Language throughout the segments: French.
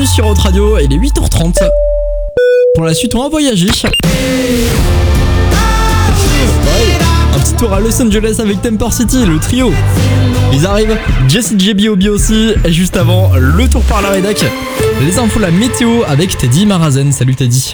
sur Haute Radio, il est 8h30. Pour la suite, on va voyager. Un petit tour à Los Angeles avec Temper City, le trio. Ils arrivent, Jessie J, B.O.B aussi, et juste avant, le tour par la rédac. Les infos, la météo avec Teddy Marazen. Salut Teddy.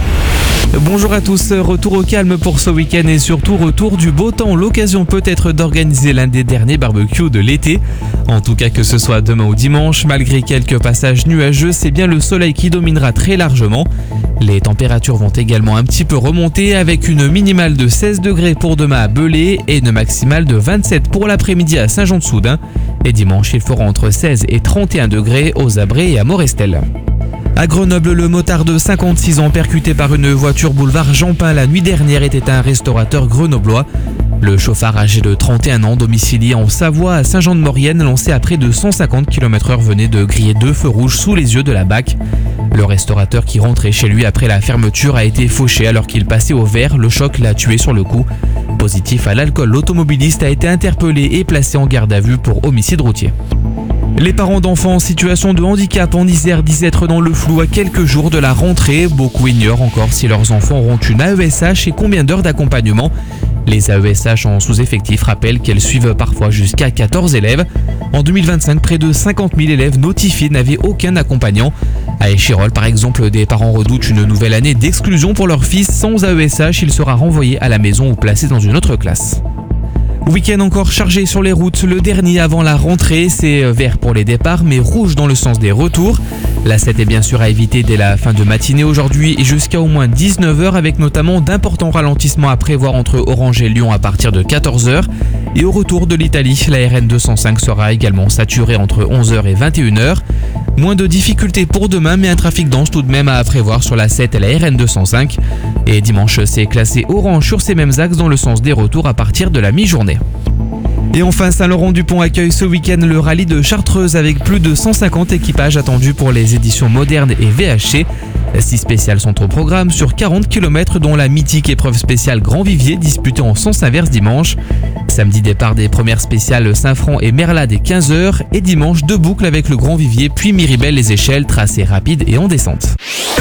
Bonjour à tous, retour au calme pour ce week-end et surtout retour du beau temps. L'occasion peut-être d'organiser l'un des derniers barbecues de l'été. En tout cas que ce soit demain ou dimanche, malgré quelques passages nuageux, c'est bien le soleil qui dominera très largement. Les températures vont également un petit peu remonter avec une minimale de 16 degrés pour demain à Belay et une maximale de 27 pour l'après-midi à Saint-Jean-de-Soudain. Et dimanche, il fera entre 16 et 31 degrés aux Abrets et à Morestel. À Grenoble, le motard de 56 ans percuté par une voiture boulevard Jean-Pin la nuit dernière était un restaurateur grenoblois. Le chauffard âgé de 31 ans, domicilié en Savoie à Saint-Jean-de-Maurienne, lancé à près de 150 km/h, venait de griller 2 feux rouges sous les yeux de la BAC. Le restaurateur qui rentrait chez lui après la fermeture a été fauché alors qu'il passait au vert. Le choc l'a tué sur le coup. Positif à l'alcool, l'automobiliste a été interpellé et placé en garde à vue pour homicide routier. Les parents d'enfants en situation de handicap en Isère disent être dans le flou à quelques jours de la rentrée. Beaucoup ignorent encore si leurs enfants auront une AESH et combien d'heures d'accompagnement. Les AESH en sous-effectif rappellent qu'elles suivent parfois jusqu'à 14 élèves. En 2025, près de 50 000 élèves notifiés n'avaient aucun accompagnant. À Échirolles, par exemple, des parents redoutent une nouvelle année d'exclusion pour leur fils. Sans AESH, il sera renvoyé à la maison ou placé dans une autre classe. Week-end encore chargé sur les routes, le dernier avant la rentrée, c'est vert pour les départs mais rouge dans le sens des retours. La 7 est bien sûr à éviter dès la fin de matinée aujourd'hui et jusqu'à au moins 19h avec notamment d'importants ralentissements à prévoir entre Orange et Lyon à partir de 14h. Et au retour de l'Italie, la RN 205 sera également saturée entre 11h et 21h. Moins de difficultés pour demain, mais un trafic dense tout de même à prévoir sur la 7 et la RN 205. Et dimanche, c'est classé orange sur ces mêmes axes dans le sens des retours à partir de la mi-journée. Et enfin, Saint-Laurent-du-Pont accueille ce week-end le rallye de Chartreuse avec plus de 150 équipages attendus pour les éditions modernes et VHC. 6 spéciales sont au programme sur 40 km dont la mythique épreuve spéciale Grand Vivier disputée en sens inverse dimanche. Samedi, départ des premières spéciales Saint-Franc et Merla dès 15h et dimanche 2 boucles avec le Grand Vivier puis Miribel les Échelles, tracé rapide et en descente.